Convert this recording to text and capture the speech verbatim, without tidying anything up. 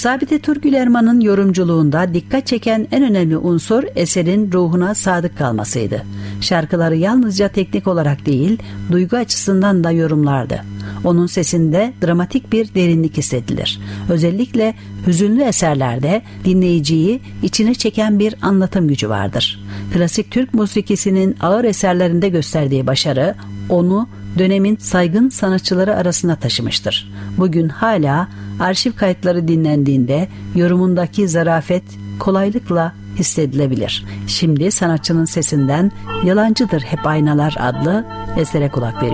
Sabite Turgül Erman'ın yorumculuğunda dikkat çeken en önemli unsur eserin ruhuna sadık kalmasıydı. Şarkıları yalnızca teknik olarak değil, duygu açısından da yorumlardı. Onun sesinde dramatik bir derinlik hissedilir. Özellikle hüzünlü eserlerde dinleyiciyi içine çeken bir anlatım gücü vardır. Klasik Türk musikisinin ağır eserlerinde gösterdiği başarı onu dönemin saygın sanatçıları arasına taşımıştır. Bugün hala arşiv kayıtları dinlendiğinde yorumundaki zarafet kolaylıkla hissedilebilir. Şimdi sanatçının sesinden Yalancıdır Hep Aynalar adlı esere kulak veriyoruz.